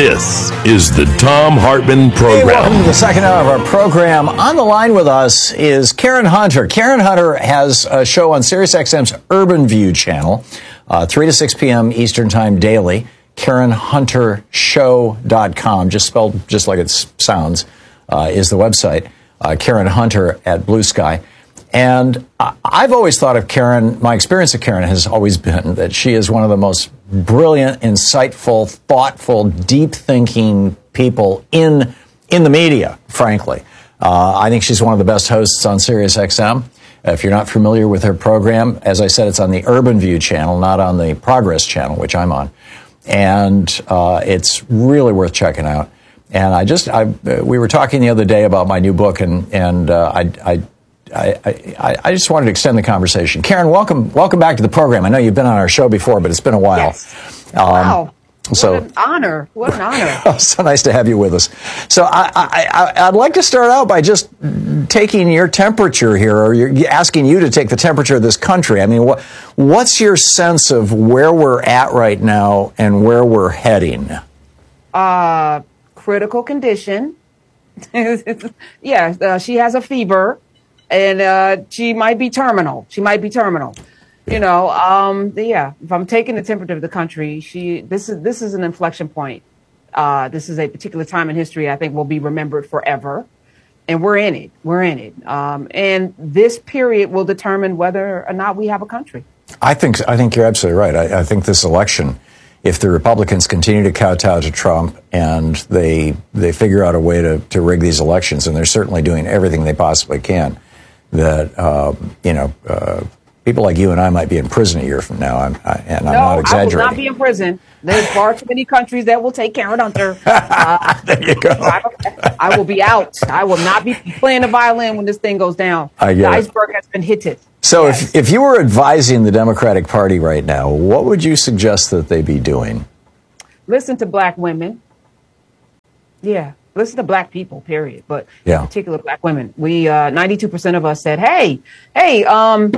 This is the Thom Hartmann Program. Hey, welcome to the second hour of our program. On the line with us is Karen Hunter. Karen Hunter has a show on SiriusXM's Urban View channel, 3 to 6 p.m. Eastern Time daily. KarenHunterShow.com, just spelled just like it sounds, is the website. Karen Hunter at Blue Sky. And I've always thought of Karen, my experience of Karen has always been that she is one of the most brilliant, insightful, thoughtful, deep-thinking people in the media, frankly. I think she's one of the best hosts on SiriusXM. If you're not familiar with her program, as I said, it's on the Urban View channel, not on the Progress channel, which I'm on. And it's really worth checking out. And we were talking the other day about my new book, and I just wanted to extend the conversation. Karen, welcome back to the program. I know you've been on our show before, but it's been a while. Yes. Wow. So, what an honor. What an honor. So nice to have you with us. So I'd like to start out by just taking your temperature here, or asking you to take the temperature of this country. I mean, what's your sense of where we're at right now and where we're heading? Critical condition. Yeah, she has a fever. And she might be terminal. You know, if I'm taking the temperature of the country, this is an inflection point. This is a particular time in history I think will be remembered forever. And we're in it. And this period will determine whether or not we have a country. I think you're absolutely right. I think this election, if the Republicans continue to kowtow to Trump and they figure out a way to rig these elections, and they're certainly doing everything they possibly can, that, people like you and I might be in prison a year from now. I'm not exaggerating. I will not be in prison. There's far too many countries that will take Karen Hunter. There you go. I will be out. I will not be playing the violin when this thing goes down. The iceberg has been hit. So yes. If you were advising the Democratic Party right now, what would you suggest that they be doing? Listen to black women. Yeah. Listen to black people, period. But in particular, black women. 92% of us said, hey, none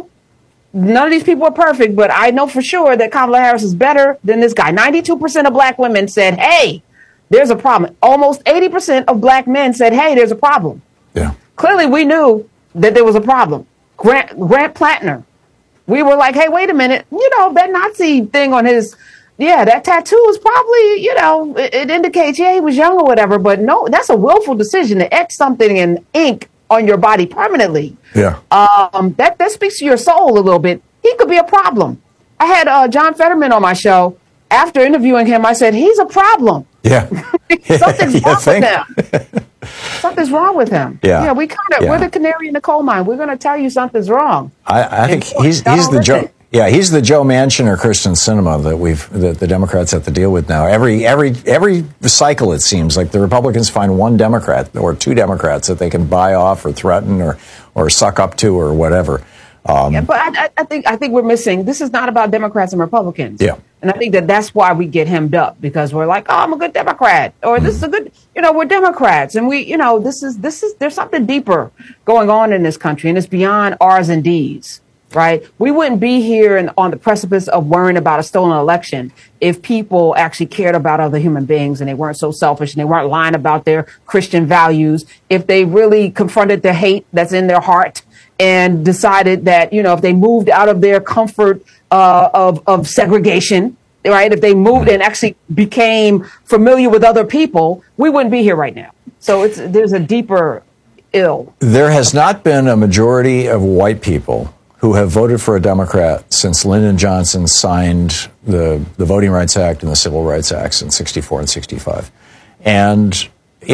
of these people are perfect, but I know for sure that Kamala Harris is better than this guy. 92% of black women said, hey, there's a problem. Almost 80% of black men said, hey, there's a problem. Yeah. Clearly, we knew that there was a problem. Grant Plattner. We were like, hey, wait a minute. That Nazi thing on his... Yeah, that tattoo is probably, it indicates, he was young or whatever. But no, that's a willful decision to etch something in ink on your body permanently. Yeah. That speaks to your soul a little bit. He could be a problem. I had John Fetterman on my show. After interviewing him, I said, he's a problem. Yeah. Something's wrong with him. Something's wrong with him. Yeah. We're the canary in the coal mine. We're going to tell you something's wrong. I think he's the Joe. Yeah, he's the Joe Manchin or Kyrsten Sinema that the Democrats have to deal with now. Every cycle, it seems like the Republicans find one Democrat or two Democrats that they can buy off or threaten or suck up to or whatever. But I think we're missing. This is not about Democrats and Republicans. Yeah, and I think that's why we get hemmed up, because we're like, oh, I'm a good Democrat, or this is a good, we're Democrats, and this is there's something deeper going on in this country, and it's beyond R's and D's. Right. We wouldn't be here on the precipice of worrying about a stolen election if people actually cared about other human beings and they weren't so selfish and they weren't lying about their Christian values. If they really confronted the hate that's in their heart and decided that, if they moved out of their comfort of segregation, right, if they moved and actually became familiar with other people, we wouldn't be here right now. So there's a deeper ill. There has not been a majority of white people who have voted for a Democrat since Lyndon Johnson signed the Voting Rights Act and the Civil Rights Acts in 64 and 65. And,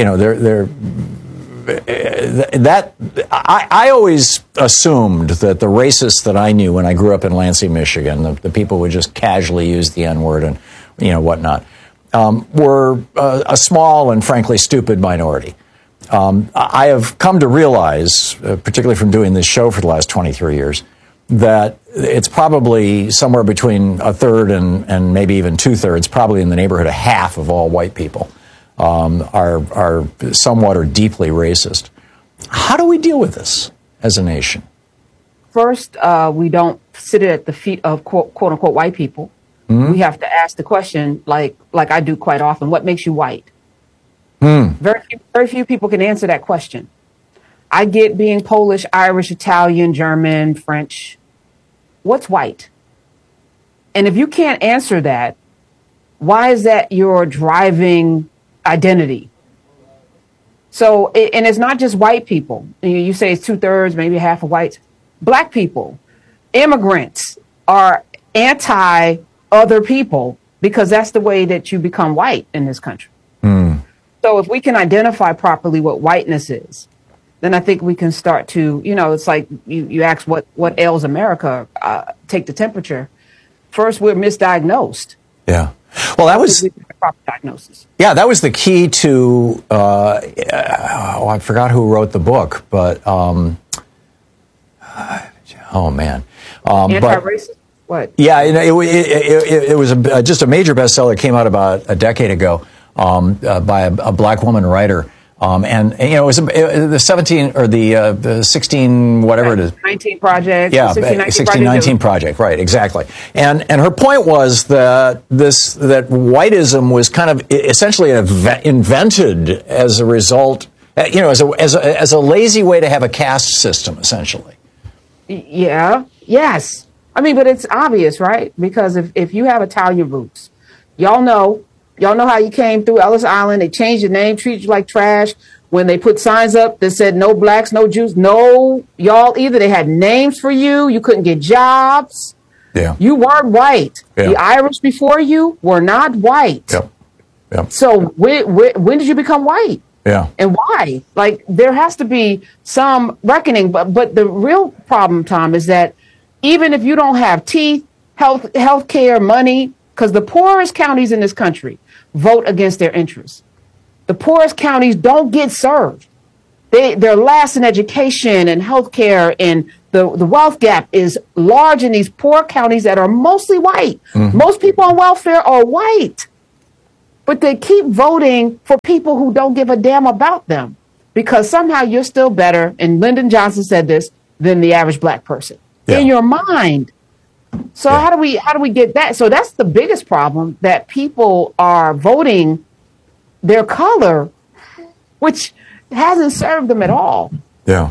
I always assumed that the racists that I knew when I grew up in Lansing, Michigan, the people who would just casually use the N-word and, whatnot, were a small and frankly stupid minority. I have come to realize, particularly from doing this show for the last 23 years, that it's probably somewhere between a third and maybe even two-thirds, probably in the neighborhood of half of all white people are somewhat or deeply racist. How do we deal with this as a nation? First, we don't sit at the feet of quote unquote white people. we have to ask the question, like I do quite often, what makes you white? Very few people can answer that question. I get being Polish, Irish, Italian, German, French. What's white? And if you can't answer that, why is that your driving identity? So, and it's not just white people. You say it's 2/3, maybe half of whites. Black people, immigrants are anti other people because that's the way that you become white in this country. So if we can identify properly what whiteness is, then I think we can start to, it's like you ask what ails America, take the temperature. First, we're misdiagnosed. Yeah. Well, that was proper diagnosis. Yeah, that was the key to. I forgot who wrote the book, but oh man, Anti-racist. What? Yeah, it was just a major bestseller. It came out about a decade ago by a black woman writer. And it was the 17 or the 16 whatever it is 19 project. Yeah, 1619 project, right? Exactly. And her point was that whiteism was kind of essentially invented as a result, as a lazy way to have a caste system, essentially. Yeah. Yes. I mean, but it's obvious, right? Because if you have Italian roots, y'all know how you came through Ellis Island. They changed your name, treated you like trash. When they put signs up that said no blacks, no Jews, no, y'all either they had names for you, you couldn't get jobs. Yeah. You weren't white. Yeah. The Irish before you were not white. Yep. Yep. So when did you become white? Yeah. And why? Like, there has to be some reckoning. But the real problem, Tom, is that even if you don't have teeth, health care, money, because the poorest counties in this country vote against their interests. The poorest counties don't get served. They're last in education and health care, and the wealth gap is large in these poor counties that are mostly white. Mm-hmm. Most people on welfare are white. But they keep voting for people who don't give a damn about them because somehow you're still better, and Lyndon Johnson said this, than the average black person in your mind. So how do we get that? So that's the biggest problem, that people are voting their color, which hasn't served them at all. Yeah.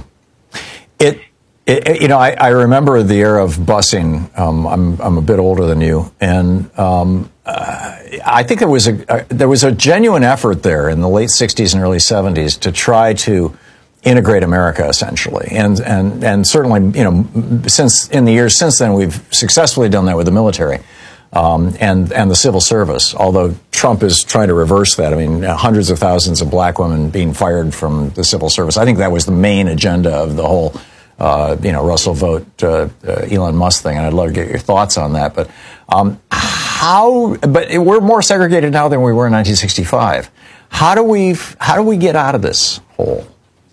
I remember the era of busing. I'm a bit older than you, and I think there was a genuine effort there in the late 60s and early 70s to try to integrate America, essentially, and certainly, since in the years since then, we've successfully done that with the military and the civil service. Although Trump is trying to reverse that. I mean, hundreds of thousands of black women being fired from the civil service. I think that was the main agenda of the whole, Russell vote, Elon Musk thing. And I'd love to get your thoughts on that. But we're more segregated now than we were in 1965. How do we get out of this hole?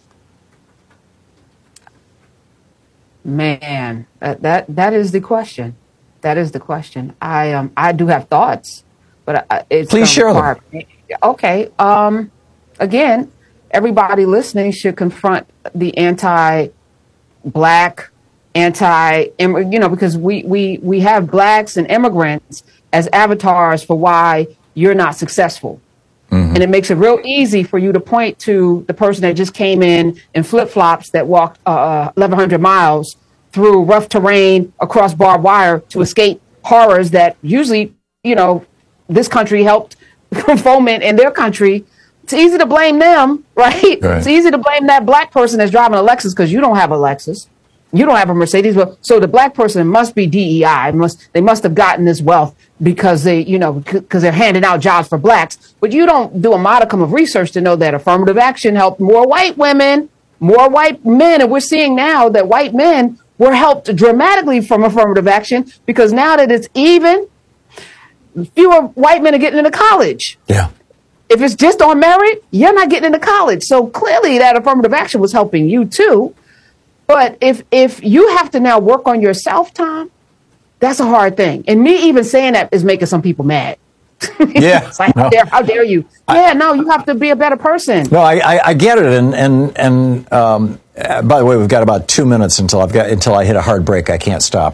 Man, that is the question. That is the question. I do have thoughts, but it's please share them. Okay. Again, everybody listening should confront the anti-black, because we have blacks and immigrants as avatars for why you're not successful. Mm-hmm. And it makes it real easy for you to point to the person that just came in flip-flops that walked 1,100 miles through rough terrain across barbed wire to escape horrors that usually, this country helped foment in their country. It's easy to blame them, right? It's easy to blame that black person that's driving a Lexus because you don't have a Lexus. You don't have a Mercedes. So the black person must be DEI. They must have gotten this wealth because because they're handing out jobs for blacks. But you don't do a modicum of research to know that affirmative action helped more white women, more white men. And we're seeing now that white men were helped dramatically from affirmative action because now that it's even, fewer white men are getting into college. Yeah. If it's just on merit, you're not getting into college. So clearly that affirmative action was helping you too. But if you have to now work on yourself, Tom, that's a hard thing. And me even saying that is making some people mad Yeah. It's like, how dare you? No, you have to be a better person. No, I get it. And by the way, we've got about 2 minutes until I hit a hard break. I can't stop.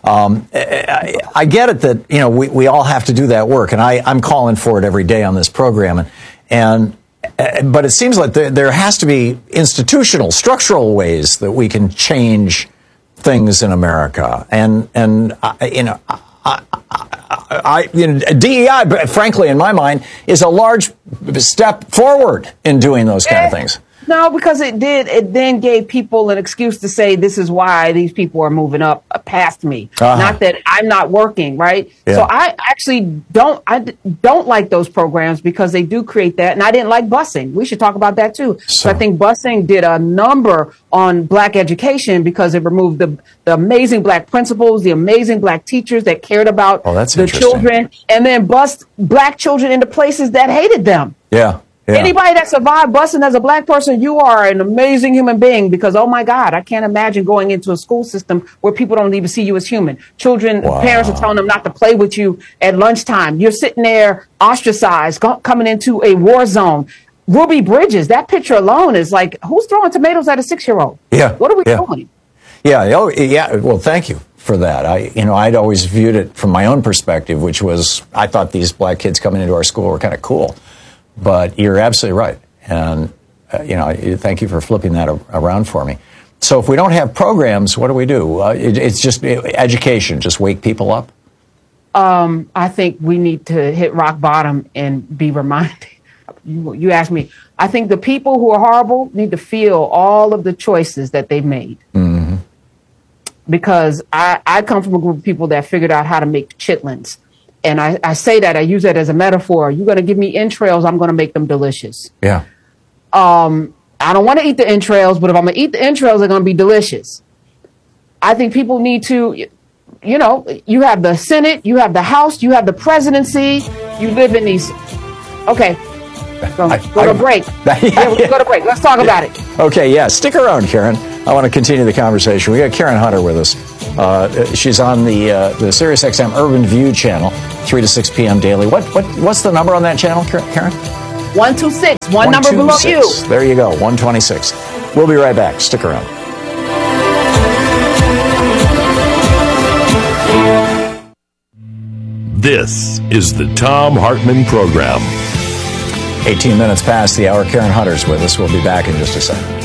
I get it that, we all have to do that work, and I'm calling for it every day on this program. But it seems like there has to be institutional, structural ways that we can change things in America. DEI, frankly, in my mind, is a large step forward in doing those kind of things. No, because it then gave people an excuse to say this is why these people are moving up past me. Not that I'm not working, right? Yeah. So I actually don't like those programs because they do create that. And I didn't like busing. We should talk about that too. So I think busing did a number on black education because it removed the amazing black principals, the amazing black teachers that cared about the children, and then bused black children into places that hated them. Yeah. Yeah. Anybody that survived busing as a black person, you are an amazing human being because, oh, my God, I can't imagine going into a school system where people don't even see you as human. Parents are telling them not to play with you at lunchtime. You're sitting there ostracized, coming into a war zone. Ruby Bridges, that picture alone is like, who's throwing tomatoes at a 6-year-old? Yeah. What are we doing? Yeah. Oh, yeah. Well, thank you for that. I'd always viewed it from my own perspective, which was I thought these black kids coming into our school were kind of cool. But you're absolutely right. And, thank you for flipping that around for me. So if we don't have programs, what do we do? It's just education, just wake people up? I think we need to hit rock bottom and be reminded. You asked me. I think the people who are horrible need to feel all of the choices that they've made. Mm-hmm. Because I come from a group of people that figured out how to make chitlins. And I say that, I use that as a metaphor. You're going to give me entrails, I'm going to make them delicious. Yeah. I don't want to eat the entrails, but if I'm going to eat the entrails, they're going to be delicious. I think people need to, you have the Senate, you have the House, you have the presidency, you live in these. Okay. Go to break. We'll go to break. Let's talk about it. Okay, yeah. Stick around, Karen. I want to continue the conversation. We got Karen Hunter with us. She's on the SiriusXM Urban View channel, 3 to 6 p.m. daily. What's the number on that channel, Karen? 126. One number below you. There you go, 126. We'll be right back. Stick around. This is the Thom Hartmann Program. 18 minutes past the hour. Karen Hunter's with us. We'll be back in just a second.